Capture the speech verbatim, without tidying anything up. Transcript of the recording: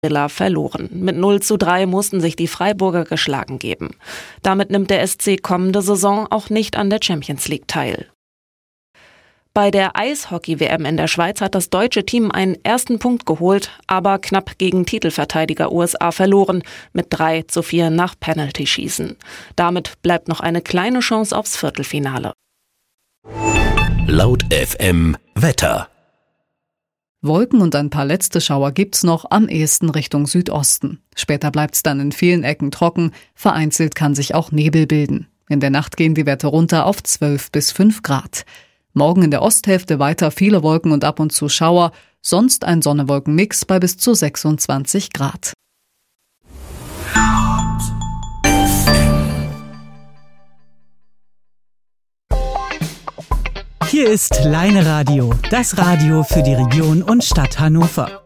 Villa verloren. Mit null zu drei mussten sich die Freiburger geschlagen geben. Damit nimmt der S C kommende Saison auch nicht an der Champions League teil. Bei der Eishockey-W M in der Schweiz hat das deutsche Team einen ersten Punkt geholt, aber knapp gegen Titelverteidiger U S A verloren, mit drei zu vier nach Penalty-Schießen. Damit bleibt noch eine kleine Chance aufs Viertelfinale. Laut F M Wetter. Wolken und ein paar letzte Schauer gibt's noch, am ehesten Richtung Südosten. Später bleibt's dann in vielen Ecken trocken, vereinzelt kann sich auch Nebel bilden. In der Nacht gehen die Werte runter auf zwölf bis fünf Grad. Morgen in der Osthälfte weiter viele Wolken und ab und zu Schauer, sonst ein Sonne-Wolken-Mix bei bis zu sechsundzwanzig Grad. Hier ist Leine Radio, das Radio für die Region und Stadt Hannover.